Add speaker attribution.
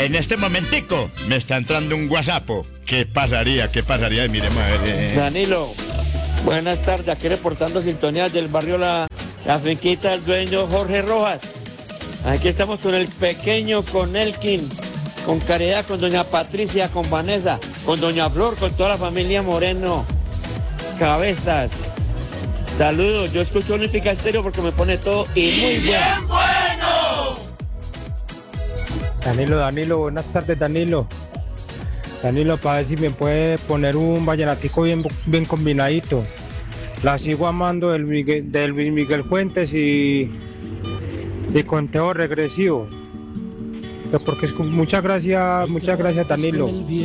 Speaker 1: En este momentico me está entrando un WhatsApp. ¿Qué pasaría? Miremos a ver.
Speaker 2: Danilo, buenas tardes. Aquí reportando sintonía del barrio La Finquita del dueño Jorge Rojas. Aquí estamos con el pequeño, con Elkin, con Caridad, con doña Patricia, con Vanessa, con doña Flor, con toda la familia Moreno. Cabezas. Saludos. Yo escucho Olímpica Estéreo porque me pone todo y muy bueno.
Speaker 3: Danilo, buenas tardes, Danilo, para ver si me puede poner un vallenatico bien combinadito. La sigo amando del Luis Miguel Fuentes y de conteo regresivo. Porque muchas gracias, Danilo.